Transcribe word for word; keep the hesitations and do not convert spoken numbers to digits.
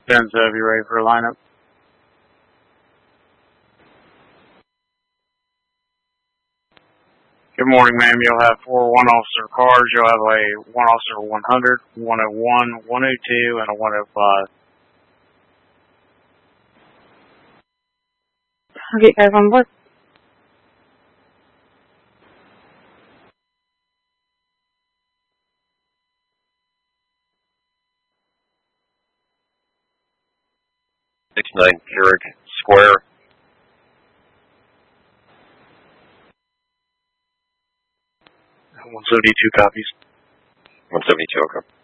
Benzo, if you're ready for a lineup. Good morning, ma'am. You'll have four one-officer cars. You'll have a one-officer one hundred, one oh one, one oh two, and a one oh five. Okay, guys, on board. six nine Keurig Square. one seventy-two copies. one seventy-two, okay.